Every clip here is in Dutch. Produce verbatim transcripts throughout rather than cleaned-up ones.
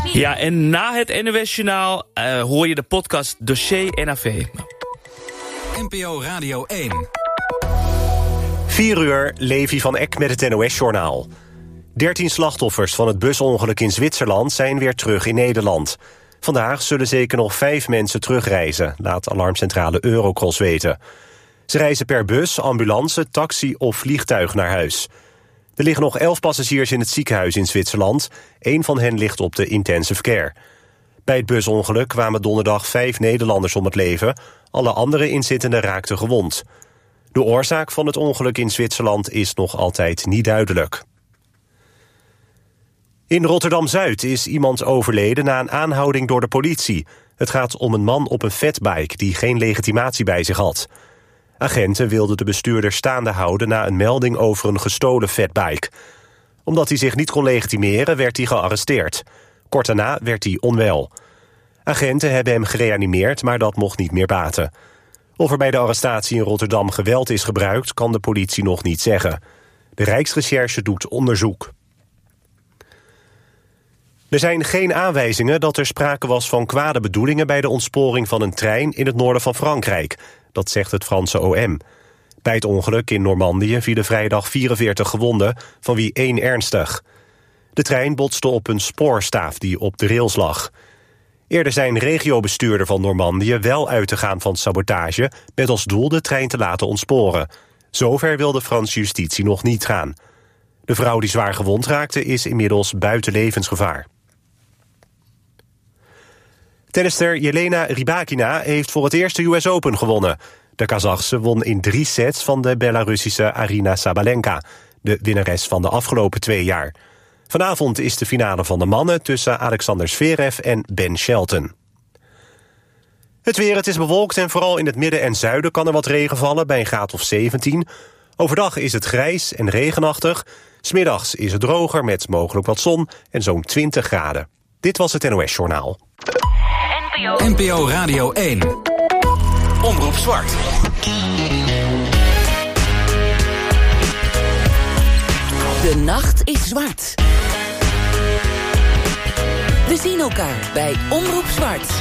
Ja, en na het N O S-journaal uh, hoor je de podcast Dossier N A V. N P O Radio één. vier uur, Levi van Eck met het N O S-journaal. dertien slachtoffers van het busongeluk in Zwitserland zijn weer terug in Nederland. Vandaag zullen zeker nog vijf mensen terugreizen, laat alarmcentrale Eurocross weten. Ze reizen per bus, ambulance, taxi of vliegtuig naar huis. Er liggen nog elf passagiers in het ziekenhuis in Zwitserland. Eén van hen ligt op de intensive care. Bij het busongeluk kwamen donderdag vijf Nederlanders om het leven. Alle andere inzittenden raakten gewond. De oorzaak van het ongeluk in Zwitserland is nog altijd niet duidelijk. In Rotterdam-Zuid is iemand overleden na een aanhouding door de politie. Het gaat om een man op een fatbike die geen legitimatie bij zich had. Agenten wilden de bestuurder staande houden na een melding over een gestolen fatbike. Omdat hij zich niet kon legitimeren werd hij gearresteerd. Kort daarna werd hij onwel. Agenten hebben hem gereanimeerd, maar dat mocht niet meer baten. Of er bij de arrestatie in Rotterdam geweld is gebruikt, kan de politie nog niet zeggen. De Rijksrecherche doet onderzoek. Er zijn geen aanwijzingen dat er sprake was van kwade bedoelingen bij de ontsporing van een trein in het noorden van Frankrijk. Dat zegt het Franse O M. Bij het ongeluk in Normandië vielen vrijdag vierenveertig gewonden, van wie één ernstig. De trein botste op een spoorstaaf die op de rails lag. Eerder zijn regiobestuurder van Normandië wel uit te gaan van sabotage, met als doel de trein te laten ontsporen. Zover wil de Franse justitie nog niet gaan. De vrouw die zwaar gewond raakte is inmiddels buiten levensgevaar. Tennister Jelena Rybakina heeft voor het eerst de U S Open gewonnen. De Kazachse won in drie sets van de Belarussische Aryna Sabalenka, de winnares van de afgelopen twee jaar. Vanavond is de finale van de mannen tussen Alexander Zverev en Ben Shelton. Het weer, het is bewolkt en vooral in het midden en zuiden kan er wat regen vallen bij een graad of zeventien. Overdag is het grijs en regenachtig. 's Middags is het droger met mogelijk wat zon en zo'n twintig graden. Dit was het N O S-journaal. N P O Radio één. Omroep Zwart. De nacht is zwart. We zien elkaar bij Omroep Zwart.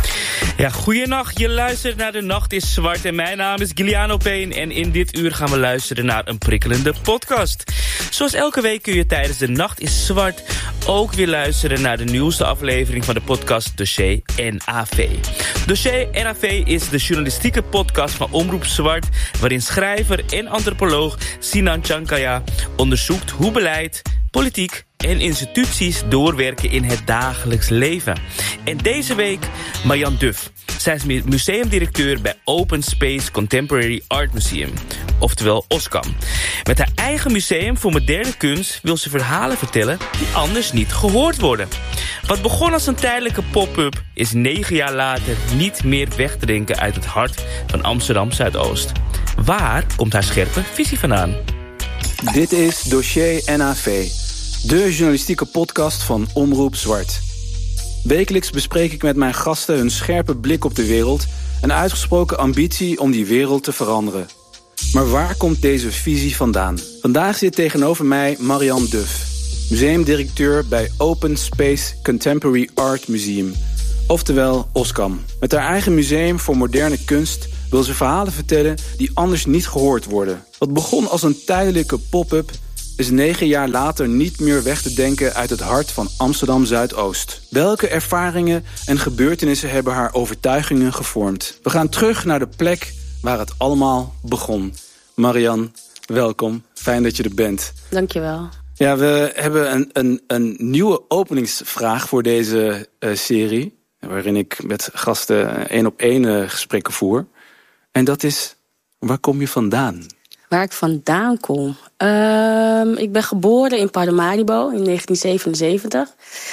Ja, goeienacht. Je luistert naar De Nacht is Zwart en mijn naam is Giuliano Payne en in dit uur gaan we luisteren naar een prikkelende podcast. Zoals elke week kun je tijdens De Nacht is Zwart ook weer luisteren naar de nieuwste aflevering van de podcast Dossier N A V. Dossier N A V is de journalistieke podcast van Omroep Zwart, waarin schrijver en antropoloog Sinan Chankaya onderzoekt hoe beleid, politiek en instituties doorwerken in het dagelijks leven. En deze week Marjan Duff. Zij is museumdirecteur bij Open Space Contemporary Art Museum, oftewel OSCAM. Met haar eigen museum voor moderne kunst wil ze verhalen vertellen die anders niet gehoord worden. Wat begon als een tijdelijke pop-up is negen jaar later niet meer weg te denken uit het hart van Amsterdam Zuidoost. Waar komt haar scherpe visie vandaan? Dit is Dossier N A V, de journalistieke podcast van Omroep Zwart. Wekelijks bespreek ik met mijn gasten hun scherpe blik op de wereld en uitgesproken ambitie om die wereld te veranderen. Maar waar komt deze visie vandaan? Vandaag zit tegenover mij Marjan Duff, museumdirecteur bij Open Space Contemporary Art Museum, oftewel OSCAM. Met haar eigen museum voor moderne kunst wil ze verhalen vertellen die anders niet gehoord worden. Wat begon als een tijdelijke pop-up is negen jaar later niet meer weg te denken uit het hart van Amsterdam Zuidoost. Welke ervaringen en gebeurtenissen hebben haar overtuigingen gevormd? We gaan terug naar de plek waar het allemaal begon. Marian, welkom. Fijn dat je er bent. Dankjewel. Ja, we hebben een, een, een nieuwe openingsvraag voor deze uh, serie, waarin ik met gasten één op één uh, gesprekken voer. En dat is, waar kom je vandaan? Waar ik vandaan kom? Uh, ik ben geboren in Paramaribo in negentien zevenenzeventig.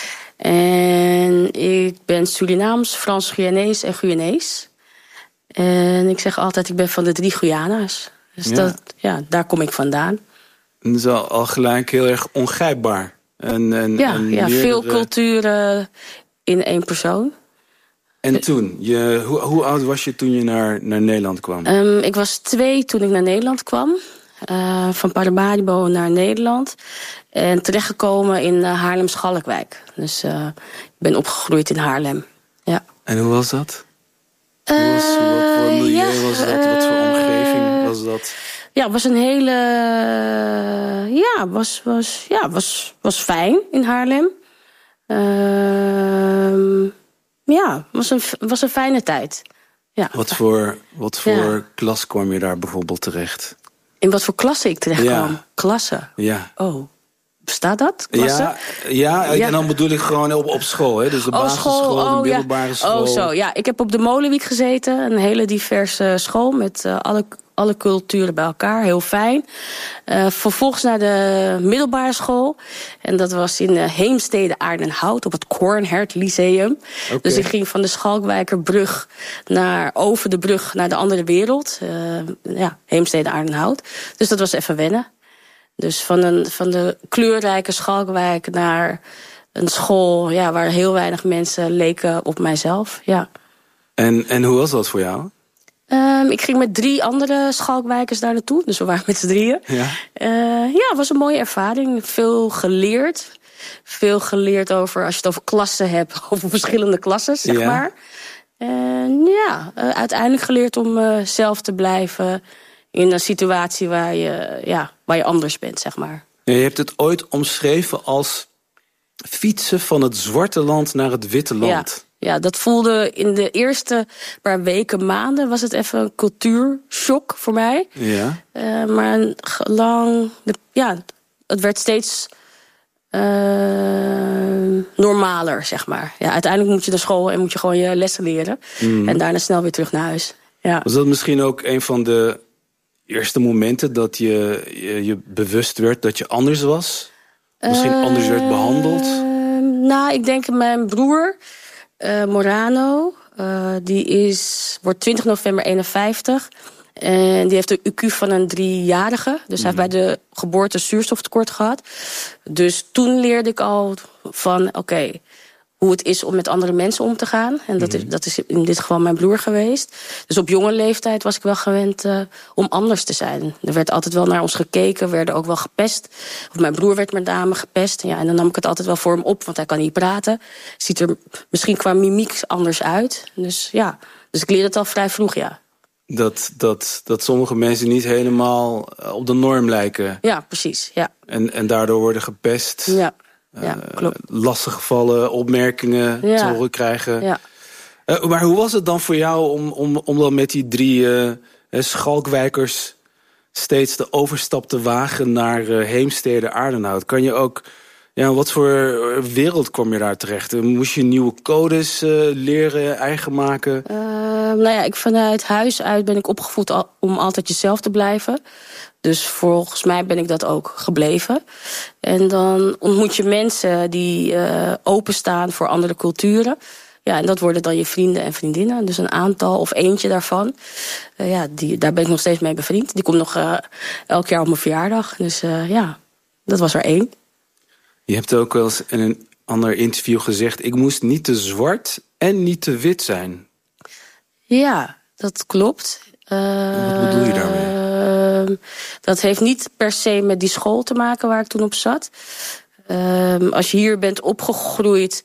En ik ben Surinaams, Frans-Guyanees en Guyanees. En ik zeg altijd, ik ben van de drie Guyana's. Dus ja. Dat, ja, daar kom ik vandaan. Dat is al, al gelijk heel erg ongrijpbaar. En, en, ja, en ja meerdere... veel culturen in één persoon. En toen? Je, hoe, hoe oud was je toen je naar, naar Nederland kwam? Um, ik was twee toen ik naar Nederland kwam. Uh, van Paramaribo naar Nederland. En terechtgekomen in uh, Haarlem-Schalkwijk. Dus uh, ik ben opgegroeid in Haarlem. Ja. En hoe was dat? Uh, hoe was, wat voor milieu ja, was dat? Wat voor omgeving was dat? Ja, het was een hele... Ja, was, was, ja, was, was fijn in Haarlem. Uh, ja, was een, was een fijne tijd. Ja. Wat voor, wat voor ja. klas kwam je daar bijvoorbeeld terecht? In wat voor klasse ik terecht kwam? Ja. Klasse? Ja. Oh, bestaat dat? Klasse? Ja, ja, ja, en dan bedoel ik gewoon op, op school. Hè? Dus de oh, basisschool, school. Oh, de middelbare ja. school. Oh, zo. Ja, ik heb op de Molenwiek gezeten. Een hele diverse school met uh, alle, alle culturen bij elkaar. Heel fijn. Uh, vervolgens naar de middelbare school. En dat was in uh, Heemstede Aardenhout op het Kornhert Lyceum. Okay. Dus ik ging van de Schalkwijkerbrug naar over de brug naar de andere wereld. Uh, ja, Heemstede Aardenhout. Dus dat was even wennen. Dus van, een, van de kleurrijke Schalkwijk naar een school ja, waar heel weinig mensen leken op mijzelf. Ja. En, en hoe was dat voor jou? Um, ik ging met drie andere Schalkwijkers daar naartoe. Dus we waren met z'n drieën. Ja, uh, ja, het was een mooie ervaring. Veel geleerd. Veel geleerd over, als je het over klassen hebt, over verschillende klassen, zeg ja. maar. En ja, uh, uiteindelijk geleerd om uh, zelf te blijven in een situatie waar je, ja, waar je anders bent, zeg maar. Je hebt het ooit omschreven als fietsen van het zwarte land naar het witte land. Ja, ja, dat voelde in de eerste paar weken, maanden, was het even een cultuurshock voor mij. Ja. Uh, maar lang, de, ja, het werd steeds uh, normaler, zeg maar. Ja, uiteindelijk moet je naar school en moet je gewoon je lessen leren. Mm. En daarna snel weer terug naar huis. Ja. Was dat misschien ook een van de eerste momenten dat je, je je bewust werd dat je anders was? Misschien uh, anders werd behandeld? Uh, nou, ik denk mijn broer, uh, Morano, uh, die is, wordt twintig november eenenvijftig. En die heeft een U Q van een driejarige. Dus mm. hij heeft bij de geboorte zuurstoftekort gehad. Dus toen leerde ik al van, oké, okay, hoe het is om met andere mensen om te gaan. En dat, mm. is, dat is in dit geval mijn broer geweest. Dus op jonge leeftijd was ik wel gewend uh, om anders te zijn. Er werd altijd wel naar ons gekeken, werden ook wel gepest. Of mijn broer werd met name gepest. Ja, en dan nam ik het altijd wel voor hem op, want hij kan niet praten. Ziet er misschien qua mimiek anders uit. Dus ja, dus ik leerde het al vrij vroeg, ja. Dat, dat, dat sommige mensen niet helemaal op de norm lijken. Ja, precies, ja. En, en daardoor worden gepest. Ja. Ja, klopt. Uh, lastige gevallen, opmerkingen ja. te horen krijgen. Ja. Uh, maar hoe was het dan voor jou om, om, om dan met die drie uh, Schalkwijkers steeds de overstap te wagen naar uh, Heemstede Aardenhout? Kan je ook, ja, wat voor wereld kwam je daar terecht? Moest je nieuwe codes uh, leren, eigen maken? Uh, nou ja, ik vanuit huis uit ben ik opgevoed al, om altijd jezelf te blijven. Dus volgens mij ben ik dat ook gebleven. En dan ontmoet je mensen die uh, openstaan voor andere culturen. Ja, en dat worden dan je vrienden en vriendinnen. Dus een aantal of eentje daarvan. Uh, ja, die, daar ben ik nog steeds mee bevriend. Die komt nog uh, elk jaar op mijn verjaardag. Dus uh, ja, dat was er één. Je hebt ook wel eens in een ander interview gezegd, ik moest niet te zwart en niet te wit zijn. Ja, dat klopt. Uh, Wat bedoel je daarmee? Uh, dat heeft niet per se met die school te maken waar ik toen op zat. Uh, als je hier bent opgegroeid,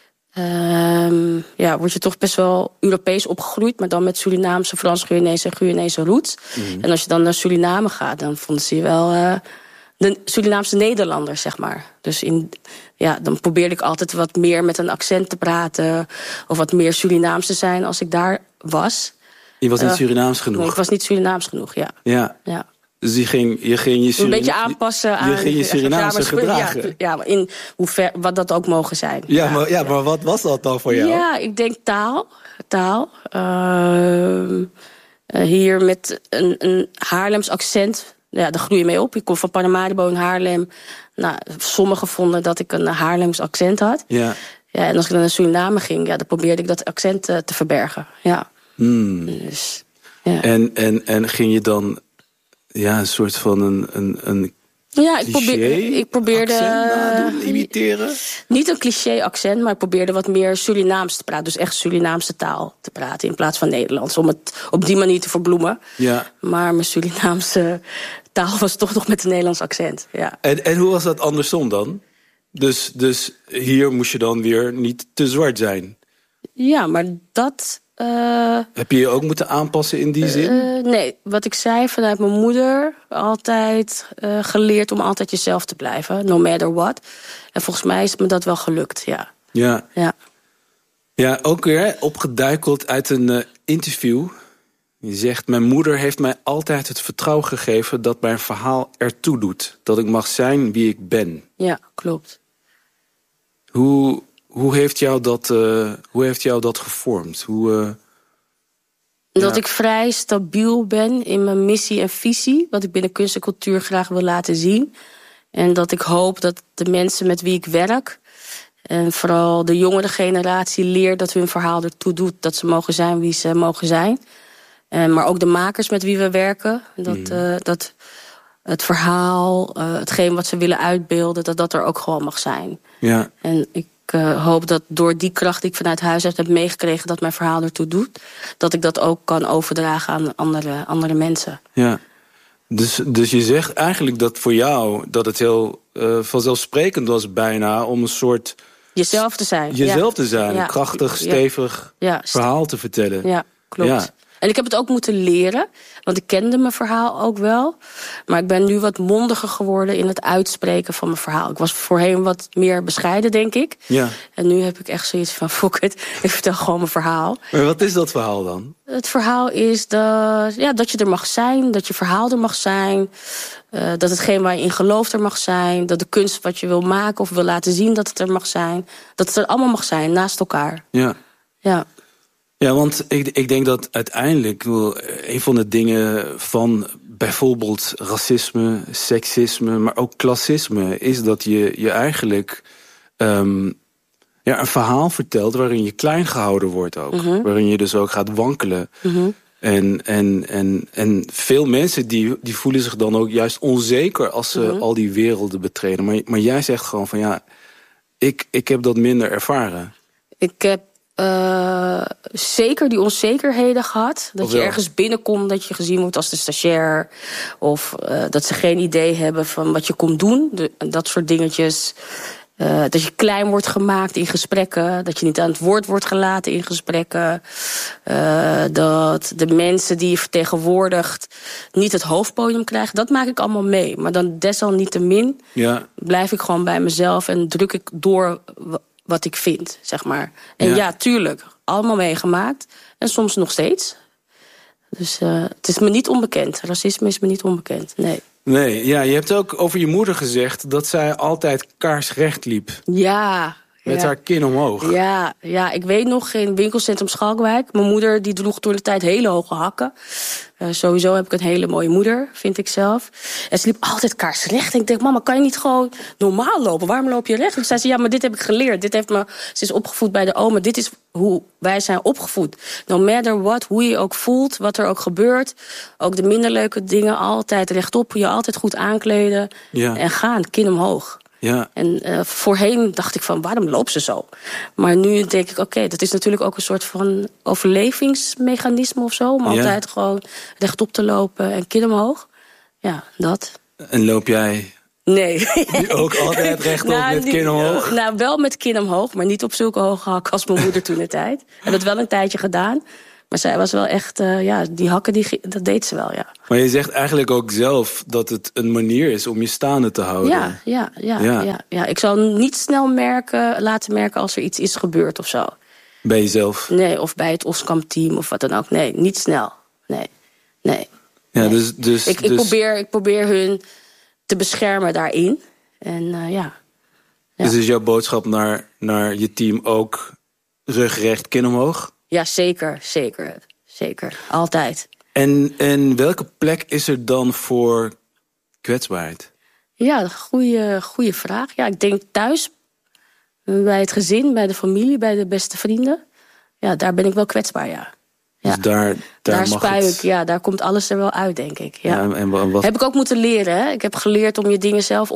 uh, ja, word je toch best wel Europees opgegroeid, maar dan met Surinaamse, Frans-Guyanese en Guyanese roots. Mm. En als je dan naar Suriname gaat, dan vonden ze je wel uh, de Surinaamse Nederlanders, zeg maar. Dus in, ja, dan probeerde ik altijd wat meer met een accent te praten, of wat meer Surinaams te zijn als ik daar was. Je was niet Surinaams genoeg? Uh, ik was niet Surinaams genoeg, ja. Ja. ja. Dus je ging je, ging je, Surina- een beetje aanpassen aan... Je ging je Surinaamse ja, gedragen. Ja, ja, in hoe ver, wat dat ook mogen zijn. Ja, ja, maar, ja, maar wat was dat dan voor jou? Ja, ik denk taal. Taal. Uh, uh, hier met een, een Haarlems accent, ja, daar groei je mee op. Ik kom van Paramaribo in Haarlem. Nou, sommigen vonden dat ik een Haarlems accent had. Ja. Ja, en als ik dan naar Suriname ging, ja, dan probeerde ik dat accent uh, te verbergen. Ja. Hmm. Dus, ja. En, en, en ging je dan ja, een soort van een, een, een ja, ik, probeer, ik probeerde nadoen, imiteren? Niet een cliché accent, maar ik probeerde wat meer Surinaams te praten. Dus echt Surinaamse taal te praten in plaats van Nederlands. Om het op die manier te verbloemen. Ja. Maar mijn Surinaamse taal was toch nog met een Nederlands accent. Ja. En, en hoe was dat andersom dan? Dus, dus hier moest je dan weer niet te zwart zijn. Ja, maar dat... Uh, Heb je je ook moeten aanpassen in die zin? Uh, nee, wat ik zei vanuit mijn moeder... altijd uh, geleerd om altijd jezelf te blijven. No matter what. En volgens mij is me dat wel gelukt, ja. Ja, ja. ja ook weer opgeduikeld uit een uh, interview. Je zegt, mijn moeder heeft mij altijd het vertrouwen gegeven... dat mijn verhaal ertoe doet. Dat ik mag zijn wie ik ben. Ja, klopt. Hoe... Hoe heeft jou dat, uh, hoe heeft jou dat gevormd? Hoe, uh, dat ja. ik vrij stabiel ben in mijn missie en visie. Wat ik binnen kunst en cultuur graag wil laten zien. En dat ik hoop dat de mensen met wie ik werk... en vooral de jongere generatie leert dat hun verhaal ertoe doet. Dat ze mogen zijn wie ze mogen zijn. En, maar ook de makers met wie we werken. Dat, mm. uh, dat het verhaal, uh, hetgeen wat ze willen uitbeelden... dat dat er ook gewoon mag zijn. Ja. En ik... Ik uh, hoop dat door die kracht die ik vanuit huis uit heb meegekregen... dat mijn verhaal ertoe doet, dat ik dat ook kan overdragen aan andere, andere mensen. Ja, dus, dus je zegt eigenlijk dat voor jou... dat het heel uh, vanzelfsprekend was bijna om een soort... Jezelf te zijn. Jezelf ja. te zijn, ja. een krachtig, stevig ja. Ja. verhaal te vertellen. Ja, klopt. Ja. En ik heb het ook moeten leren, want ik kende mijn verhaal ook wel. Maar ik ben nu wat mondiger geworden in het uitspreken van mijn verhaal. Ik was voorheen wat meer bescheiden, denk ik. Ja. En nu heb ik echt zoiets van, fuck it, ik vertel gewoon mijn verhaal. Maar wat is dat verhaal dan? Het verhaal is dat, ja, dat je er mag zijn, dat je verhaal er mag zijn. Uh, dat hetgeen waar je in gelooft er mag zijn. Dat de kunst wat je wil maken of wil laten zien, dat het er mag zijn. Dat het er allemaal mag zijn, naast elkaar. Ja. Ja. Ja, want ik, ik denk dat uiteindelijk een van de dingen van bijvoorbeeld racisme, seksisme, maar ook klassisme, is dat je je eigenlijk um, ja, een verhaal vertelt waarin je klein gehouden wordt ook. Mm-hmm. Waarin je dus ook gaat wankelen. Mm-hmm. En, en, en, en veel mensen die, die voelen zich dan ook juist onzeker als ze mm-hmm. al die werelden betreden. Maar, maar jij zegt gewoon van ja, ik, ik heb dat minder ervaren. Ik heb Uh, zeker die onzekerheden gehad. Dat je ergens binnenkomt, dat je gezien wordt als de stagiair. Of uh, dat ze geen idee hebben van wat je komt doen. De, dat soort dingetjes. Uh, dat je klein wordt gemaakt in gesprekken. Dat je niet aan het woord wordt gelaten in gesprekken. Uh, dat de mensen die je vertegenwoordigt niet het hoofdpodium krijgen. Dat maak ik allemaal mee. Maar dan desalniettemin ja. blijf ik gewoon bij mezelf en druk ik door wat ik vind, zeg maar. En ja, ja tuurlijk, allemaal meegemaakt. En soms nog steeds. Dus uh, het is me niet onbekend. Racisme is me niet onbekend, nee. Nee, ja, je hebt ook over je moeder gezegd dat zij altijd kaarsrecht liep. Ja. Met ja. haar kin omhoog. Ja, ja, ik weet nog in winkelcentrum Schalkwijk. Mijn moeder die droeg toen de tijd hele hoge hakken. Uh, sowieso heb ik een hele mooie moeder, vind ik zelf. En ze liep altijd kaarsrecht. En ik denk, mama, kan je niet gewoon normaal lopen? Waarom loop je recht? En zei ze, ja, maar dit heb ik geleerd. Dit heeft me, ze is opgevoed bij de oma. Dit is hoe wij zijn opgevoed. No matter what, hoe je ook voelt, wat er ook gebeurt. Ook de minder leuke dingen, altijd rechtop. Je altijd goed aankleden. Ja. En gaan, kin omhoog. Ja. En uh, voorheen dacht ik van, waarom loopt ze zo? Maar nu denk ik, oké, okay, dat is natuurlijk ook een soort van overlevingsmechanisme of zo. Om ja. altijd gewoon rechtop te lopen en kin omhoog. Ja, dat. En loop jij nee. nu ook altijd rechtop nou, met kin omhoog? Uh, nou, wel met kin omhoog, maar niet op zulke hoge hakken als mijn moeder toen de tijd. Ik heb het wel een tijdje gedaan. Maar zij was wel echt, uh, ja, die hakken, die, dat deed ze wel, ja. Maar je zegt eigenlijk ook zelf dat het een manier is om je staande te houden. Ja, ja, ja. ja. ja, ja. Ik zal niet snel merken, laten merken als er iets is gebeurd of zo. Bij jezelf? Nee, of bij het Oskam-team of wat dan ook. Nee, niet snel. Nee, nee. Ja, nee. Dus, dus, ik, ik, dus... probeer, ik probeer hun te beschermen daarin. En uh, ja. ja. Dus is jouw boodschap naar, naar je team ook rugrecht, kin omhoog? Ja, zeker, zeker, zeker. Altijd. En, en welke plek is er dan voor kwetsbaarheid? Ja, goede, goede vraag. Ja, ik denk thuis, bij het gezin, bij de familie, bij de beste vrienden. Ja, daar ben ik wel kwetsbaar, ja. Dus ja. daar, daar, daar mag spuik het... ik, ja, daar komt alles er wel uit, denk ik. Ja. Ja, en wat... Heb ik ook moeten leren, hè. Ik heb geleerd om je dingen zelf